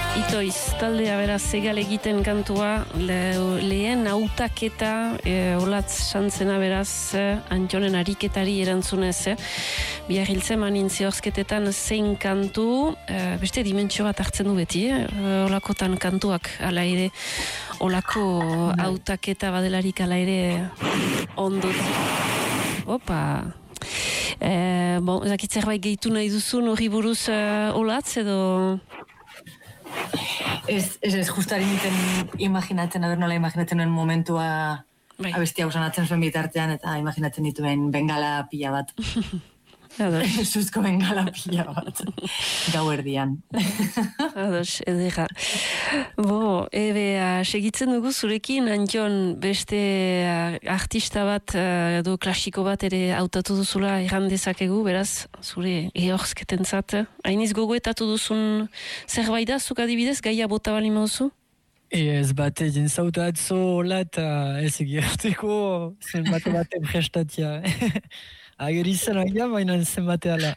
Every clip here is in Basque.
Itoiz, taldea beraz egal egiten kantua, lehen hautaketa, olatz santzena beraz, Antxonen ariketari erantzunez, bihar hiltzeman intzihorzketetan zein kantu, beste dimentsio bat hartzen du beti, olakotan kantuak, ala ere, olako hautaketa badelarik ala ere ondot. Opa! Ezakit zerbait gehitu nahi duzun hori buruz olatz edo... Ez justari niten imaginatzen, nola imaginatzen nuen momentua abestia usanatzen zuen bitartean, eta imaginatzen dituen bengala pila bat. Zuzko bengala pila bat. Gau erdian. Ados, edera. Segitzen dugu zurekin, Antxon, beste artista bat, edo klasiko bat ere hautatu duzula errandezakegu, beraz, zure ehorzketen zat. Hainiz gogoetatu duzun zerbait da, zuk adibidez, gaia bota bali mauzu? Ez bat egin zauta atzo hola eta ez egirteko zenbate baten prestatia. Ageri zen agia, baina zenbate ala.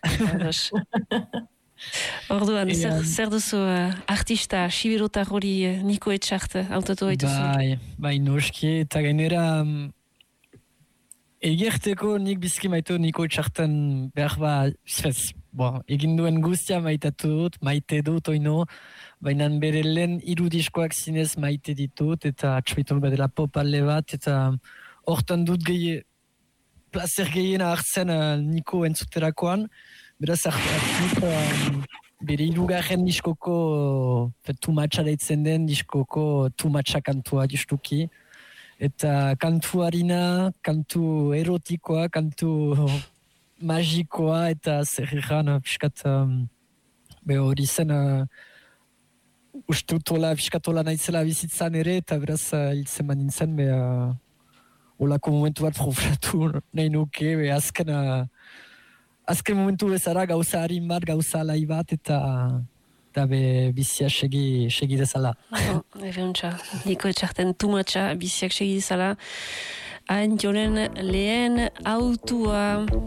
Orduan, zer duzu artista, siberotar hori Niko Etxart hautatu baituzu? Bai, noski, eta gainera egirteko nik bizki maitu Niko Etxartan behar egin duen guztia maite dut oino, baina bere lehen irudiskoak zinez maite ditut, eta atxoiton badela pop alde bat, eta hortan dut placer gehiena hartzen Niko entzuterakoan, beraz bere irugarren diskoko tumatxa deitzen den diskoko tumatxa kantua justuki, eta kantu harina, kantu erotikoa, kantu magikoa, eta zer egan piskat hori zen ustutola, piskatola nahitzela bizitzan ere, eta beraz hiltzen man nintzen, olako momentu bat probratu nahi nuke, azken momentu bezala gauza harin bat, gauza alai bat, eta bizia segi dezala. Ebeontxa, Niko Etxarten tumatxa biziak segi dezala. Antxonen lehen autua...